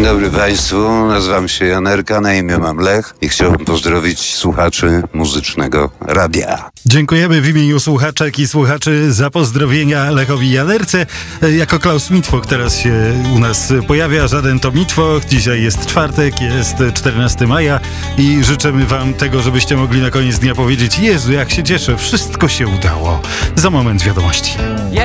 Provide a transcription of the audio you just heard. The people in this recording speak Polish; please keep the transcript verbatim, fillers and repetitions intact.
Dzień dobry Państwu, nazywam się Janerka, na imię mam Lech i chciałbym pozdrowić słuchaczy Muzycznego Radia. Dziękujemy w imieniu słuchaczek i słuchaczy za pozdrowienia Lechowi Janerce. Jako Klaus Mitwoch teraz się u nas pojawia, żaden to Mitwoch. Dzisiaj jest czwartek, jest czternastego maja i życzymy wam tego, żebyście mogli na koniec dnia powiedzieć: Jezu, jak się cieszę, wszystko się udało. Za moment wiadomości.